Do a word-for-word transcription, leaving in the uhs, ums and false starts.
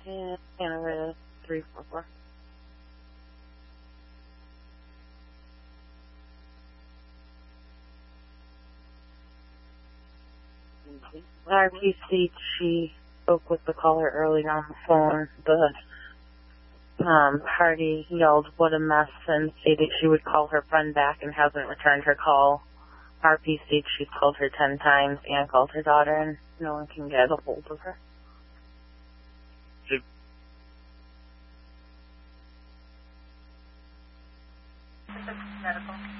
And Canada three four four. R P C, she spoke with the caller earlier on the phone. The um, party yelled, "What a mess," and stated she would call her friend back and hasn't returned her call. R P C, she's called her ten times and called her daughter, and no one can get a hold of her. Medical.